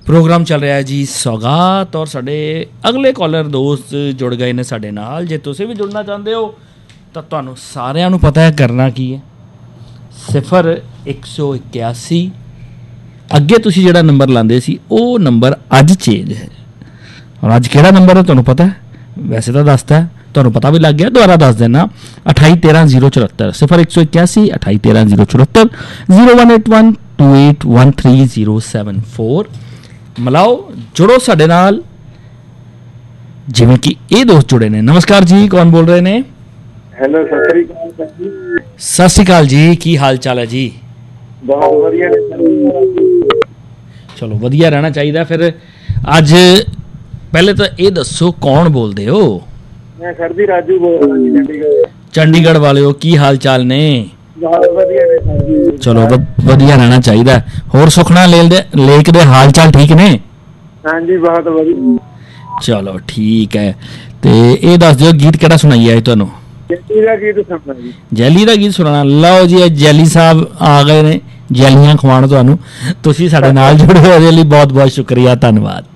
Programme ਚੱਲ ਰਿਹਾ ਜੀ ਸੌਗਾਤ ਔਰ ਸਾਡੇ ਅਗਲੇ ਕਾਲਰ ਦੋਸਤ ਜੁੜ ਗਏ ਨੇ ਸਾਡੇ ਨਾਲ। ਜੇ ਤੁਸੀਂ ਵੀ ਜੁੜਨਾ ਚਾਹੁੰਦੇ ਹੋ ਤਾਂ ਤੁਹਾਨੂੰ ਸਾਰਿਆਂ ਨੂੰ ਪਤਾ ਹੈ ਕਰਨਾ ਕੀ ਹੈ। 0181 ਅੱਗੇ ਤੁਸੀਂ ਜਿਹੜਾ ਨੰਬਰ ਲਾਉਂਦੇ ਸੀ ਉਹ ਨੰਬਰ ਅੱਜ ਚੇਂਜ ਹੈ। ਔਰ ਅੱਜ ਕਿਹੜਾ ਨੰਬਰ ਹੈ ਤੁਹਾਨੂੰ ਪਤਾ ਹੈ? ਵੈਸੇ ਤਾਂ ਦੱਸਦਾ ਤੁਹਾਨੂੰ ਪਤਾ ਵੀ ਲੱਗ ਗਿਆ, ਦੁਬਾਰਾ ਦੱਸ ਦੇਣਾ 2813 074 0181 2813 074 01812813 ਮਿਲਾਓ, ਜੁੜੋ ਸਾਡੇ ਨਾਲ। ਜਿਵੇਂ ਕਿ ਇਹ ਦੋਸਤ ਜੁੜੇ ਨੇ। ਨਮਸਕਾਰ ਜੀ, ਕੌਣ ਬੋਲ ਰਹੇ ਨੇ? ਹੈਲੋ, ਸਤਿ ਸ੍ਰੀ ਅਕਾਲ। ਸਤਿ ਸ੍ਰੀ ਅਕਾਲ ਜੀ, ਕੀ ਹਾਲ ਚਾਲ ਹੈ ਜੀ? ਬਹੁਤ ਵਧੀਆ। ਚਲੋ ਵਧੀਆ ਰਹਿਣਾ ਚਾਹੀਦਾ। ਫਿਰ ਅੱਜ ਪਹਿਲੇ ਤਾਂ ਇਹ ਦੱਸੋ ਕੌਣ ਬੋਲਦੇ ਹੋ? ਮੈਂ ਸਰਦੀ ਰਾਜੂ ਬੋਲ ਰਿਹਾ ਜੀ, ਚੰਡੀਗੜ੍ਹ। ਚੰਡੀਗੜ੍ਹ ਵਾਲੇ ਹੋ, ਕੀ ਹਾਲ ਚਾਲ ਨੇ? ਬਹੁਤ ਵਧੀਆ ਨੇ। ਚਲੋ ਵਧੀਆ ਰਹਿਣਾ ਚਾਹੀਦਾ। ਹੋਰ ਸੁਖਨਾ ਲੇਕ ਦੇ ਹਾਲ ਚਾਲ ਠੀਕ ਨੇ? ਹਾਂਜੀ, ਬਹੁਤ ਵਧੀਆ। ਚਲੋ ਠੀਕ ਹੈ। ਤੇ ਇਹ ਦੱਸ ਦਿਓ ਗੀਤ ਕਿਹੜਾ ਸੁਣਾਈਏ ਤੁਹਾਨੂੰ? ਜੈਲੀ ਦਾ ਗੀਤ ਸੁਣਨਾ ਜੀ। ਜੈਲੀ ਦਾ ਗੀਤ ਸੁਣਾਉਣਾ। ਲਓ ਜੀ, ਜੈਲੀ ਸਾਹਿਬ ਆ ਗਏ ਨੇ ਜੈਲੀਆਂ ਖਵਾਉਣ ਤੁਹਾਨੂੰ। ਤੁਸੀਂ ਸਾਡੇ ਨਾਲ ਜੁੜੇ ਹੋ, ਉਹਦੇ ਲਈ ਬਹੁਤ ਬਹੁਤ ਸ਼ੁਕਰੀਆ, ਧੰਨਵਾਦ।